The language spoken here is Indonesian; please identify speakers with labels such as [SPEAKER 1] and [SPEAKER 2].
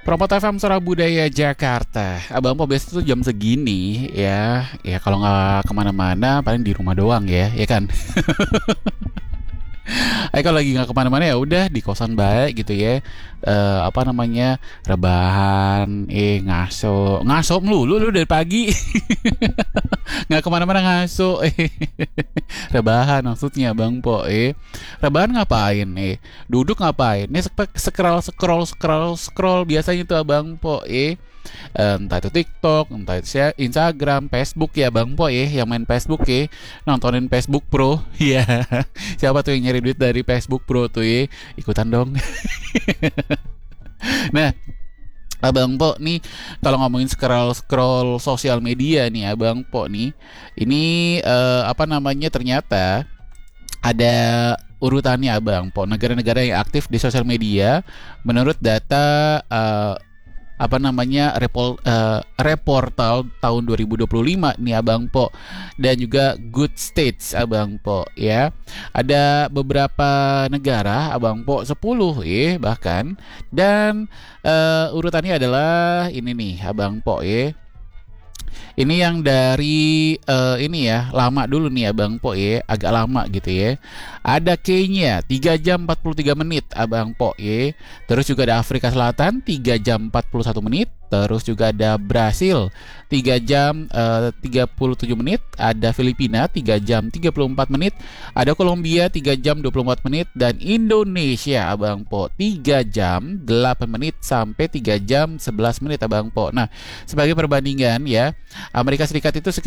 [SPEAKER 1] Promot FM Suara Budaya Jakarta. Abang Po biasa tuh jam segini ya. Ya kalau nggak kemana-mana paling di rumah doang ya kan. Kalau lagi nggak kemana-mana ya udah di kosan baik gitu ya. Apa namanya, rebahan, ngaso melulu lu dari pagi. Nggak kemana-mana ngaso, rebahan maksudnya Bang Po. Rebahan ngapain? Duduk ngapain? Scroll biasanya tuh Abang Po. Entah itu TikTok, entah itu Instagram, Facebook ya Bang Po yang main Facebook nontonin Facebook Pro ya. Siapa tuh yang nyari duit dari Facebook Pro tuh ikutan dong. Nah, Abang Po nih kalau ngomongin scroll sosial media nih Abang Po nih, ini apa namanya, ternyata ada urutannya Abang Po, negara-negara yang aktif di sosial media menurut data apa namanya, Reportal tahun 2025 nih Abang Po, dan juga Good States Abang Po ya. Ada beberapa negara Abang Po, 10 bahkan, dan urutannya adalah ini nih Abang Po Ini yang dari ini ya, lama dulu nih Abang Po agak lama gitu ya. Ada Kenya 3 jam 43 menit Abang Po Terus juga ada Afrika Selatan 3 jam 41 menit. Terus juga ada Brasil 3 jam 37 menit. Ada Filipina 3 jam 34 menit. Ada Kolombia 3 jam 24 menit. Dan Indonesia Abang Po 3 jam 8 menit sampai 3 jam 11 menit Abang Po. Nah, sebagai perbandingan ya, Amerika Serikat itu